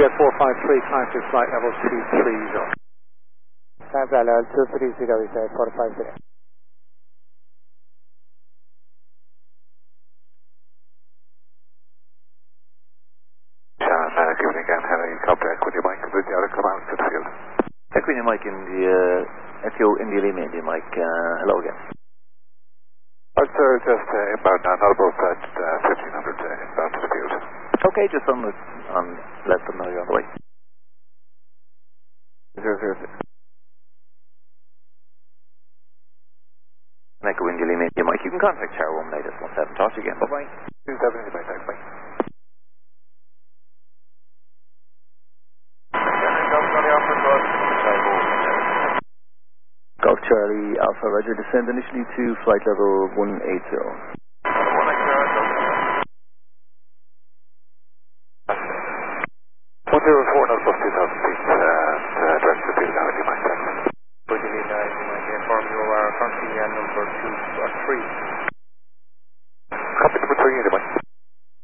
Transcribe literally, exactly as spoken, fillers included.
Jet four five three, climb to flight level two three zero. Climb flight level two three zero, we say four five three. Sean, uh, giving again, having a contact with your mic with the other command to the field. Equine mic in the uh, Echo India Lima India mic. Uh, hello again. Oh, sir, just uh, inbound now, not about that uh, fifteen hundred uh, inbound to the field. Okay, just on the, on, let them know you're on the way. Zero zero six. Echo India Lima India mic. You can contact Tower one eight one seven. Talk to you again. Bye bye. two seven, bye, thanks, bye. Golf Charlie Alpha Roger, descend initially to flight level one eighty. one zero four, not plus two thousand feet, uh, uh, direct to the field now, you might thanks. Would you need, uh, you might inform you are currently uh, number two or three.